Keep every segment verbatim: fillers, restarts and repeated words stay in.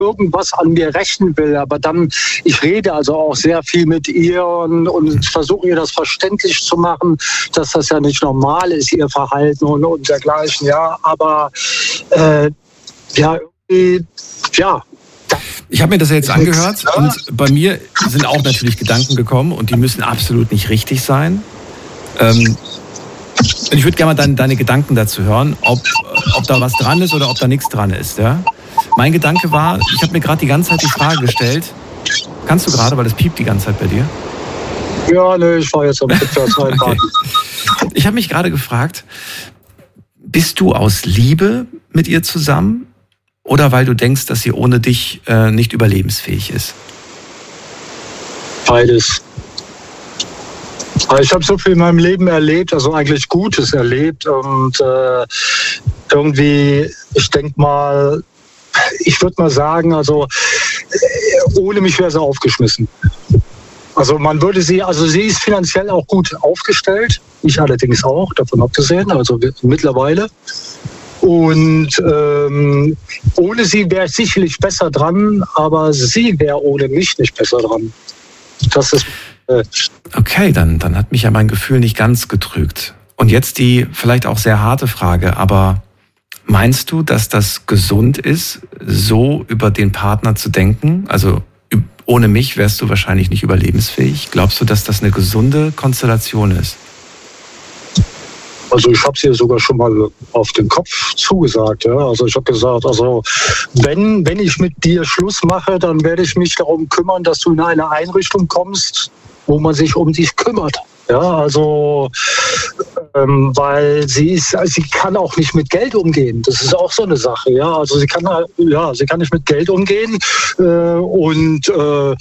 irgendwas an mir rächen will, aber dann, ich rede also auch sehr viel mit ihr und, und versuche ihr das verständlich zu machen, dass das ja nicht normal ist, ihr Verhalten und, und dergleichen, ja, aber äh, ja, ja. Ich habe mir das jetzt angehört und bei mir sind auch natürlich Gedanken gekommen und die müssen absolut nicht richtig sein. Ähm, ich würde gerne mal deine, deine Gedanken dazu hören, ob, ob da was dran ist oder ob da nichts dran ist. Ja? Mein Gedanke war, ich habe mir gerade die ganze Zeit die Frage gestellt, kannst du gerade, weil das piept die ganze Zeit bei dir? Ja, ne, ich war jetzt am Zeit. Okay. Ich habe mich gerade gefragt, bist du aus Liebe mit ihr zusammen? Oder weil du denkst, dass sie ohne dich äh, nicht überlebensfähig ist? Beides. Ich habe so viel in meinem Leben erlebt, also eigentlich Gutes erlebt. Und äh, irgendwie, ich denke mal, ich würde mal sagen, also ohne mich wäre sie aufgeschmissen. Also man würde sie, also sie ist finanziell auch gut aufgestellt. Ich allerdings auch, davon abgesehen, also mittlerweile. Und ähm, ohne sie wäre ich sicherlich besser dran, aber sie wäre ohne mich nicht besser dran. Das ist. Äh okay, dann, dann hat mich ja mein Gefühl nicht ganz getrügt. Und jetzt die vielleicht auch sehr harte Frage, aber meinst du, dass das gesund ist, so über den Partner zu denken? Also ohne mich wärst du wahrscheinlich nicht überlebensfähig. Glaubst du, dass das eine gesunde Konstellation ist? Also ich habe es ihr sogar schon mal auf den Kopf zugesagt. Ja? Also ich habe gesagt, also wenn, wenn ich mit dir Schluss mache, dann werde ich mich darum kümmern, dass du in eine Einrichtung kommst, wo man sich um dich kümmert. Ja, also ähm, weil sie ist, sie kann auch nicht mit Geld umgehen. Das ist auch so eine Sache. Ja, also sie kann ja, sie kann nicht mit Geld umgehen äh, und äh,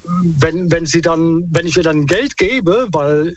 wenn wenn sie dann, wenn ich ihr dann Geld gebe, weil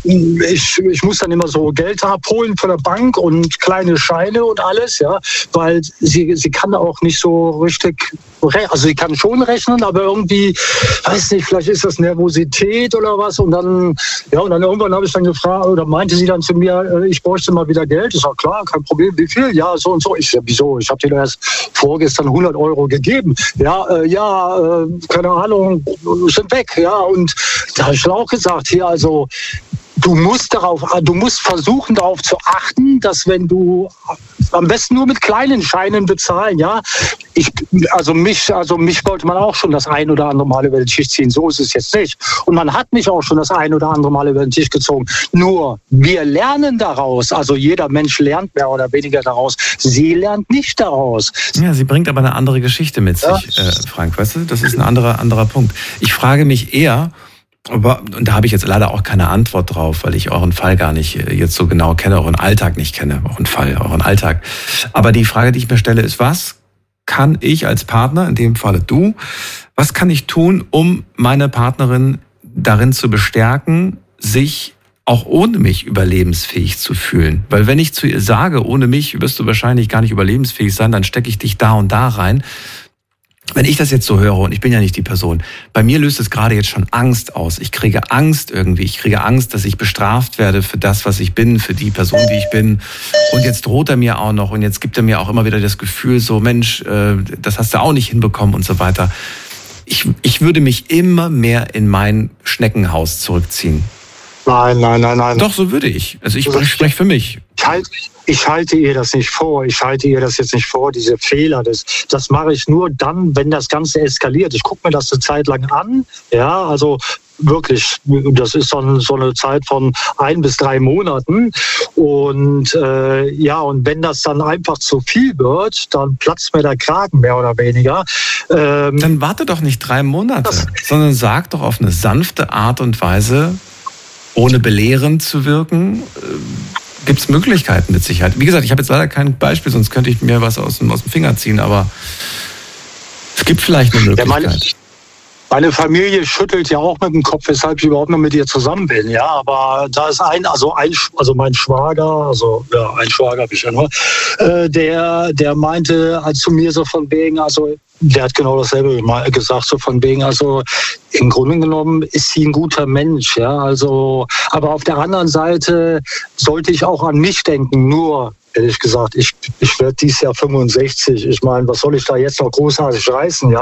Ich, ich muss dann immer so Geld abholen von der Bank und kleine Scheine und alles, ja, weil sie, sie kann auch nicht so richtig, also sie kann schon rechnen, aber irgendwie, weiß nicht, vielleicht ist das Nervosität oder was und dann, ja, und dann irgendwann habe ich dann gefragt, oder meinte sie dann zu mir, ich bräuchte mal wieder Geld. Ich sage, klar, kein Problem, wie viel? Ja, so und so. Ich sage, wieso? Ich habe dir erst vorgestern hundert Euro gegeben. Ja, äh, ja, äh, keine Ahnung, sind weg, ja, und da habe ich dann auch gesagt, hier, also, Du musst darauf, du musst versuchen, darauf zu achten, dass wenn du am besten nur mit kleinen Scheinen bezahlen, ja. Ich, also mich, also mich wollte man auch schon das ein oder andere Mal über den Tisch ziehen. So ist es jetzt nicht. Und man hat mich auch schon das ein oder andere Mal über den Tisch gezogen. Nur wir lernen daraus. Also jeder Mensch lernt mehr oder weniger daraus. Sie lernt nicht daraus. Ja, sie bringt aber eine andere Geschichte mit sich, ja. äh, Frank. Weißt du, das ist ein anderer anderer Punkt. Ich frage mich eher. Aber, und da habe ich jetzt leider auch keine Antwort drauf, weil ich euren Fall gar nicht jetzt so genau kenne, euren Alltag nicht kenne, euren Fall, euren Alltag. Aber die Frage, die ich mir stelle, ist, was kann ich als Partner, in dem Falle du, was kann ich tun, um meine Partnerin darin zu bestärken, sich auch ohne mich überlebensfähig zu fühlen? Weil wenn ich zu ihr sage, ohne mich wirst du wahrscheinlich gar nicht überlebensfähig sein, dann stecke ich dich da und da rein. Wenn ich das jetzt so höre, und ich bin ja nicht die Person, bei mir löst es gerade jetzt schon Angst aus. Ich kriege Angst irgendwie. Ich kriege Angst, dass ich bestraft werde für das, was ich bin, für die Person, die ich bin. Und jetzt droht er mir auch noch und jetzt gibt er mir auch immer wieder das Gefühl, so Mensch, das hast du auch nicht hinbekommen und so weiter. Ich, ich würde mich immer mehr in mein Schneckenhaus zurückziehen. Nein, nein, nein, nein. Doch, so würde ich. Also ich spreche sprech für mich. Ich halte, ich halte ihr das nicht vor. Ich halte ihr das jetzt nicht vor, diese Fehler. Das, das mache ich nur dann, wenn das Ganze eskaliert. Ich gucke mir das eine Zeit lang an. Ja, also wirklich, das ist dann so eine Zeit von ein bis drei Monaten. Und äh, ja, und wenn das dann einfach zu viel wird, dann platzt mir der Kragen mehr oder weniger. Ähm, dann warte doch nicht drei Monate, sondern sag doch auf eine sanfte Art und Weise, ohne belehrend zu wirken, gibt es Möglichkeiten mit Sicherheit. Wie gesagt, ich habe jetzt leider kein Beispiel, sonst könnte ich mir was aus dem, aus dem Finger ziehen, aber es gibt vielleicht eine Möglichkeit. Ja, meine, meine Familie schüttelt ja auch mit dem Kopf, weshalb ich überhaupt noch mit ihr zusammen bin. Ja, aber da ist ein, also ein, also mein Schwager, also ja, ein Schwager habe ich ja nur, äh, der, der meinte halt zu mir so von wegen, also der hat genau dasselbe gesagt, so von wegen, also im Grunde genommen ist sie ein guter Mensch, ja, also, aber auf der anderen Seite sollte ich auch an mich denken, nur ehrlich gesagt, ich, ich werde dieses Jahr fünfundsechzig. Ich meine, was soll ich da jetzt noch großartig reißen? Ja?